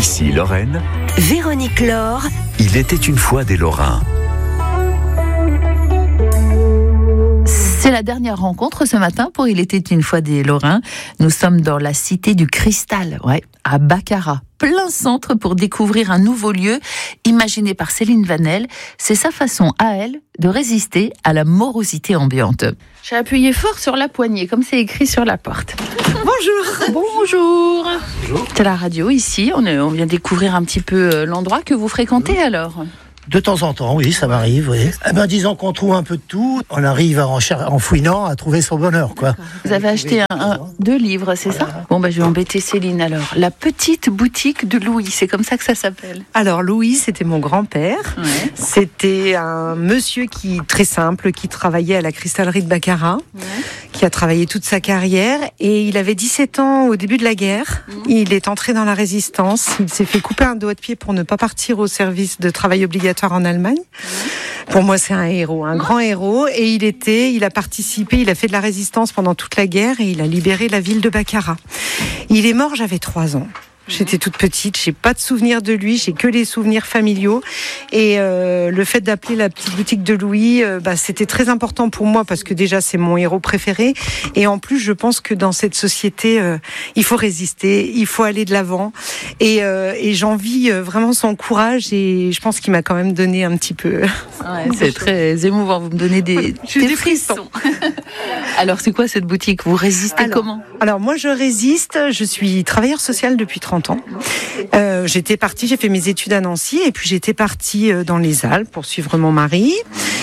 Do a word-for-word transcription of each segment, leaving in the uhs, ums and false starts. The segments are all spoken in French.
Ici Lorraine. Véronique Laure. Il était une fois des Lorrains. C'est la dernière rencontre ce matin pour Il était une fois des Lorrains. Nous sommes dans la cité du Cristal, ouais, à Baccarat. Plein centre pour découvrir un nouveau lieu imaginé par Céline Vanel. C'est sa façon à elle de résister à la morosité ambiante. J'ai appuyé fort sur la poignée, comme c'est écrit sur la porte. Bonjour. Bonjour. Bonjour. C'est la radio ici. On, est, on vient découvrir un petit peu l'endroit que vous fréquentez alors. De temps en temps, oui, ça m'arrive, oui. Eh ben, disons qu'on trouve un peu de tout. On arrive en, cher- en fouinant à trouver son bonheur, quoi. Vous avez acheté un, un, deux livres, c'est voilà. ça ? Bon, ben, je vais embêter Céline alors. La petite boutique de Louis, c'est comme ça que ça s'appelle. Alors, Louis, c'était mon grand-père. Ouais. C'était un monsieur qui, très simple, qui travaillait à la cristallerie de Baccarat, ouais. qui a travaillé toute sa carrière. Et il avait dix-sept ans au début de la guerre. Mmh. Il est entré dans la résistance. Il s'est fait couper un doigt de pied pour ne pas partir au service de travail obligatoire en Allemagne. Pour moi, c'est un héros, un grand héros. Et il était, il a participé, il a fait de la résistance pendant toute la guerre et il a libéré la ville de Baccarat. Il est mort, j'avais trois ans. J'étais toute petite, j'ai pas de souvenirs de lui, j'ai que les souvenirs familiaux. Et euh, le fait d'appeler la petite boutique de Louis, euh, bah, c'était très important pour moi parce que déjà c'est mon héros préféré. Et en plus, je pense que dans cette société, euh, il faut résister, il faut aller de l'avant. Et, euh, et j'envie euh, vraiment son courage. Et je pense qu'il m'a quand même donné un petit peu. Ouais, c'est très émouvant. Vous me donnez des, des, des frissons. Alors, c'est quoi cette boutique ? Vous résistez alors, comment ? Alors moi, je résiste. Je suis travailleur social depuis trente ans. Euh, j'étais partie, j'ai fait mes études à Nancy et puis j'étais partie dans les Alpes pour suivre mon mari.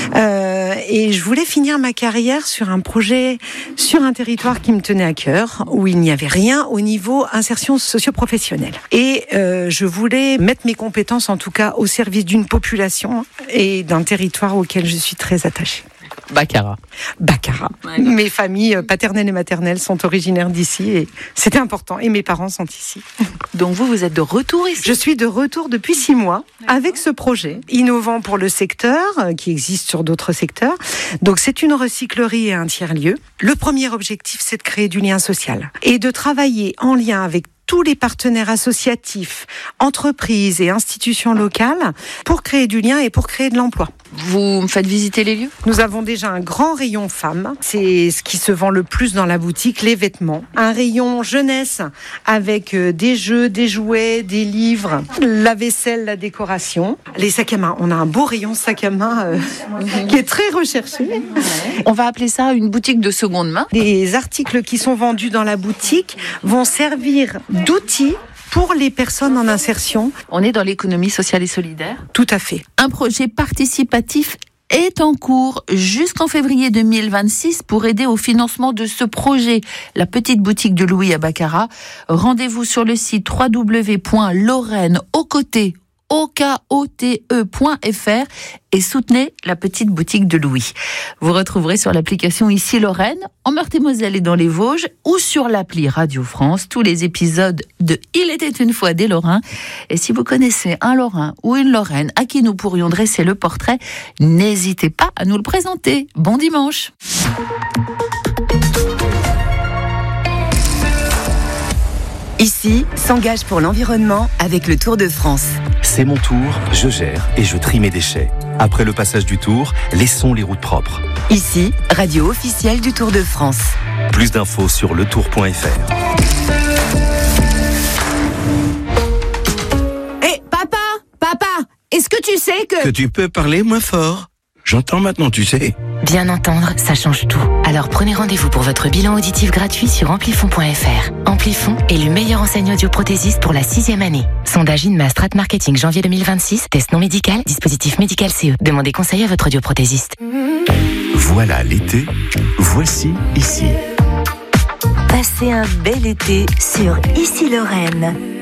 Euh, et je voulais finir ma carrière sur un projet, sur un territoire qui me tenait à cœur, où il n'y avait rien au niveau insertion socio-professionnelle. Et euh, je voulais mettre mes compétences, en tout cas, au service d'une population et d'un territoire auquel je suis très attachée. Baccarat. Baccarat. Ouais, mes familles paternelles et maternelles sont originaires d'ici et c'était important. Et mes parents sont ici. Donc vous, vous êtes de retour ici ? Je suis de retour depuis six mois avec ce projet innovant pour le secteur, qui existe sur d'autres secteurs. Donc c'est une recyclerie et un tiers-lieu. Le premier objectif, c'est de créer du lien social et de travailler en lien avec tous les partenaires associatifs, entreprises et institutions locales pour créer du lien et pour créer de l'emploi. Vous me faites visiter les lieux ? Nous avons déjà un grand rayon femmes. C'est ce qui se vend le plus dans la boutique, les vêtements. Un rayon jeunesse avec des jeux, des jouets, des livres, la vaisselle, la décoration. Les sacs à main. On a un beau rayon sac à main euh, mmh. qui est très recherché. Ouais. On va appeler ça une boutique de seconde main. Les articles qui sont vendus dans la boutique vont servir d'outils pour les personnes en insertion. On est dans l'économie sociale et solidaire. Tout à fait. Un projet participatif est en cours jusqu'en février deux mille vingt-six pour aider au financement de ce projet. La petite boutique de Louis à Baccarat. Rendez-vous sur le site w w w point lorraine au côté O K O T E point F R et soutenez la petite boutique de Louis. Vous retrouverez sur l'application Ici Lorraine, en Meurthe-et-Moselle et dans les Vosges, ou sur l'appli Radio France, tous les épisodes de Il était une fois des Lorrains. Et si vous connaissez un Lorrain ou une Lorraine à qui nous pourrions dresser le portrait, n'hésitez pas à nous le présenter. Bon dimanche. Ici, s'engage pour l'environnement avec le Tour de France. C'est mon tour, je gère et je trie mes déchets. Après le passage du Tour, laissons les routes propres. Ici, radio officielle du Tour de France. Plus d'infos sur le tour point f r. Hé, hey, papa, papa, est-ce que tu sais que... Que tu peux parler moins fort ? J'entends maintenant, tu sais. Bien entendre, ça change tout. Alors prenez rendez-vous pour votre bilan auditif gratuit sur amplifon point f r. Amplifon, élu meilleur enseigne audioprothésiste pour la sixième année. Sondage Inma Strat Marketing janvier deux mille vingt-six. Test non médical, dispositif médical C E. Demandez conseil à votre audioprothésiste. Voilà l'été, voici ici. Passez un bel été sur Ici Lorraine.